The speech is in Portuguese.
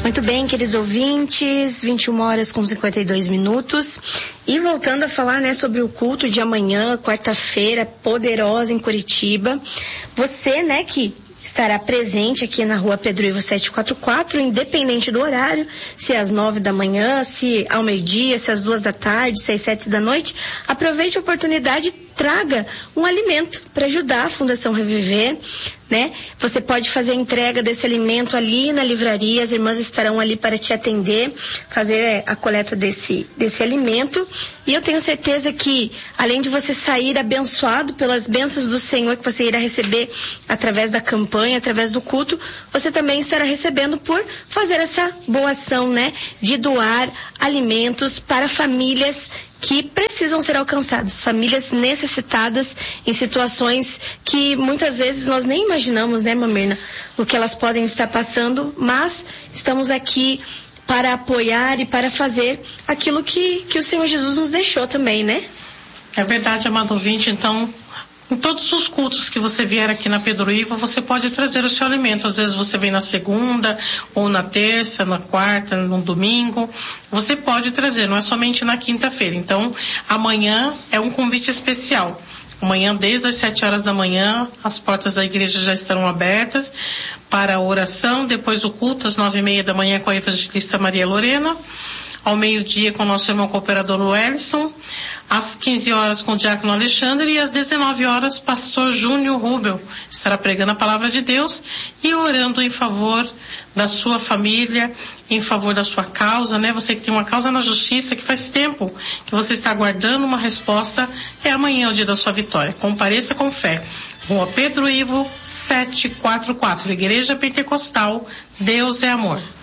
Muito bem, queridos ouvintes, 21h52. E voltando a falar, né, sobre o culto de amanhã, quarta-feira, poderosa em Curitiba. Você, né, que estará presente aqui na rua Pedro Ivo 744, independente do horário, se é às 9 da manhã, se ao meio-dia, se às 2 da tarde, se às 7 da noite, aproveite a oportunidade e traga um alimento para ajudar a Fundação Reviver, né? Você pode fazer a entrega desse alimento ali na livraria, as irmãs estarão ali para te atender, fazer a coleta desse alimento, e eu tenho certeza que, além de você sair abençoado pelas bênçãos do Senhor que você irá receber através da campanha, através do culto, você também estará recebendo por fazer essa boa ação, né? De doar alimentos para famílias que precisam ser alcançadas, famílias necessitadas em situações que muitas vezes nós nem imaginamos, né, Mamirna, o que elas podem estar passando, mas estamos aqui para apoiar e para fazer aquilo que o Senhor Jesus nos deixou também, né? É verdade, amado ouvinte. Então, em todos os cultos que você vier aqui na Pedro Ivo, você pode trazer o seu alimento. Às vezes você vem na segunda, ou na terça, na quarta, no domingo. Você pode trazer, não é somente na quinta-feira. Então, amanhã é um convite especial. Amanhã, desde as 7 horas da manhã, as portas da igreja já estarão abertas para a oração. Depois do culto, às 9h30 da manhã, com a evangelista Maria Lorena. Ao meio-dia, com o nosso irmão cooperador Wellison. Às 15 horas, com o diácono Alexandre. E às 19 horas, pastor Júnior Rubel estará pregando a palavra de Deus e orando em favor da sua família, em favor da sua causa, né? Você que tem uma causa na justiça, que faz tempo que você está aguardando uma resposta, é amanhã o dia da sua vitória. Compareça com fé. Rua Pedro Ivo 744, Igreja Pentecostal, Deus é Amor.